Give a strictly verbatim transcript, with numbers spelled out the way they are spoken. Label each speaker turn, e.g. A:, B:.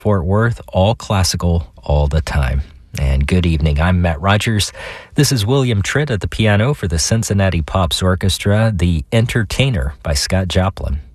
A: Fort Worth, all classical, all the time. And good evening, I'm Matt Rogers. This is William Tritt at the piano for the Cincinnati Pops Orchestra, The Entertainer by Scott Joplin.